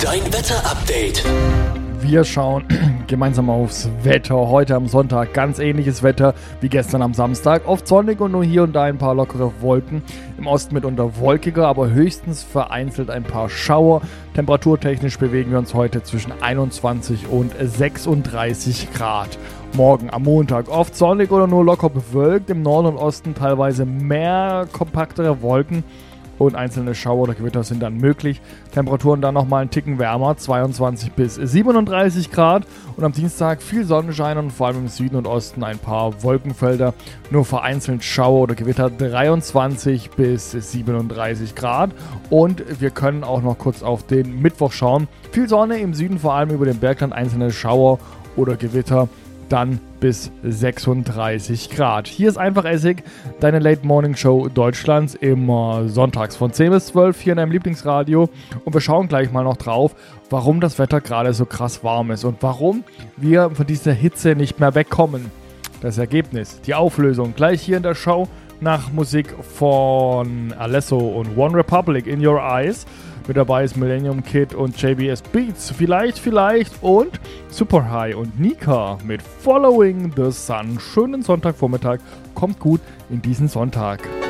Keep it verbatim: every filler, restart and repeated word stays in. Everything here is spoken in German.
Dein Wetter-Update. Wir schauen gemeinsam aufs Wetter. Heute am Sonntag ganz ähnliches Wetter wie gestern am Samstag. Oft sonnig und nur hier und da ein paar lockere Wolken. Im Osten mitunter wolkiger, aber höchstens vereinzelt ein paar Schauer. Temperaturtechnisch bewegen wir uns heute zwischen einundzwanzig und sechsunddreißig Grad. Morgen am Montag oft sonnig oder nur locker bewölkt. Im Norden und Osten teilweise mehr kompaktere Wolken. Und einzelne Schauer oder Gewitter sind dann möglich. Temperaturen dann nochmal einen Ticken wärmer, zweiundzwanzig bis siebenunddreißig Grad. Und am Dienstag viel Sonnenschein und vor allem im Süden und Osten ein paar Wolkenfelder. Nur vereinzelt Schauer oder Gewitter, dreiundzwanzig bis siebenunddreißig Grad. Und wir können auch noch kurz auf den Mittwoch schauen. Viel Sonne im Süden, vor allem über dem Bergland, einzelne Schauer oder Gewitter. Dann bis sechsunddreißig Grad. Hier ist Einfach Essig, deine Late Morning Show Deutschlands, immer sonntags von zehn bis zwölf hier in deinem Lieblingsradio. Und wir schauen gleich mal noch drauf, warum das Wetter gerade so krass warm ist und warum wir von dieser Hitze nicht mehr wegkommen. Das Ergebnis, die Auflösung, gleich hier in der Show nach Musik von Alesso und One Republic, In Your Eyes. Mit dabei ist Millennium Kid und J B S Beats, vielleicht, vielleicht und Super High und Nika mit Following the Sun. Schönen Sonntagvormittag, kommt gut in diesen Sonntag.